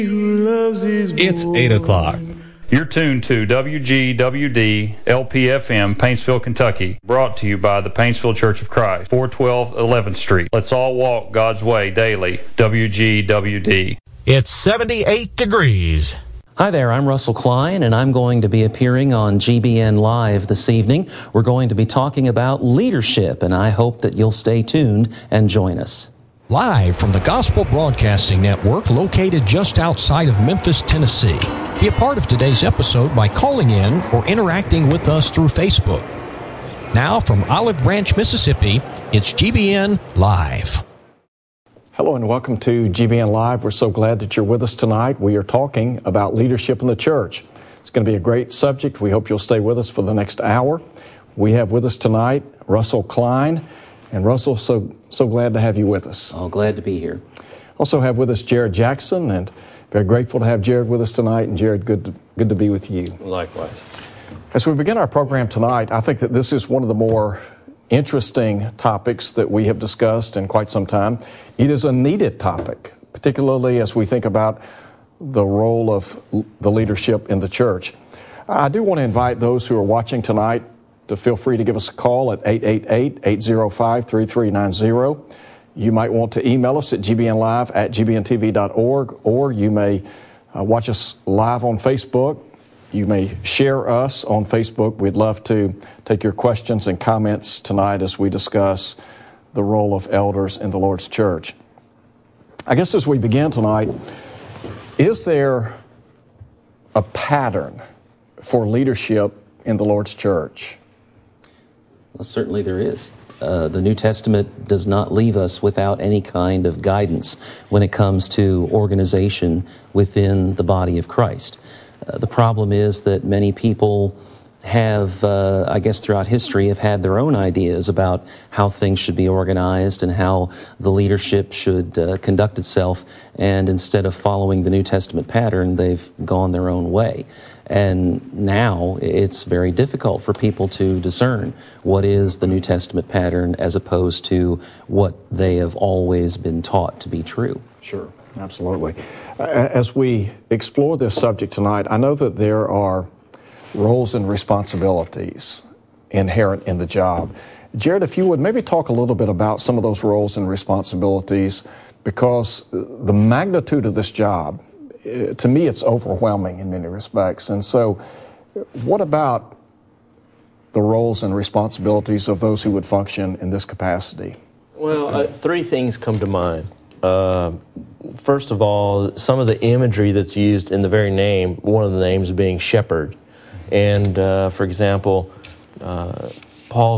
It's 8 o'clock. You're tuned to WGWD LPFM, Paintsville, Kentucky. Brought to you by the Paintsville Church of Christ, 412 11th Street. Let's all walk God's way daily. WGWD. It's 78 degrees. Hi there, I'm Russell Klein, and I'm going to be appearing on GBN Live this evening. We're going to be talking about leadership, and I hope that you'll stay tuned and join us. Live from the Gospel Broadcasting Network, located just outside of Memphis, Tennessee. Be a part of today's episode by calling in or interacting with us through Facebook. Now from Olive Branch, Mississippi, it's GBN Live. Hello and welcome to GBN Live. We're so glad that you're with us tonight. We are talking about leadership in the church. It's going to be a great subject. We hope you'll stay with us for the next hour. We have with us tonight Russell Klein. And Russell, so glad to have you with us. Oh, glad to be here. Also have with us Jared Jackson, and very grateful to have Jared with us tonight. And Jared, good to be with you. Likewise. As we begin our program tonight, I think that this is one of the more interesting topics that we have discussed in quite some time. It is a needed topic, particularly as we think about the role of the leadership in the church. I do want to invite those who are watching tonight to feel free to give us a call at 888-805-3390. You might want to email us at gbnlive@gbntv.org, or you may watch us live on Facebook. You may share us on Facebook. We'd love to take your questions and comments tonight as we discuss the role of elders in the Lord's church. I guess as we begin tonight, is there a pattern for leadership in the Lord's church? Well, certainly there is. The New Testament does not leave us without any kind of guidance when it comes to organization within the body of Christ. The problem is that many people have, I guess throughout history, have had their own ideas about how things should be organized and how the leadership should conduct itself. And instead of following the New Testament pattern, they've gone their own way. And now it's very difficult for people to discern what is the New Testament pattern as opposed to what they have always been taught to be true. Sure, absolutely. As we explore this subject tonight, I know that there are roles and responsibilities inherent in the job. Jared, if you would maybe talk a little bit about some of those roles and responsibilities, because the magnitude of this job, to me, it's overwhelming in many respects. And so what about the roles and responsibilities of those who would function in this capacity? Well, three things come to mind. First of all, some of the imagery that's used in the very name, one of the names being shepherd. And for example, Paul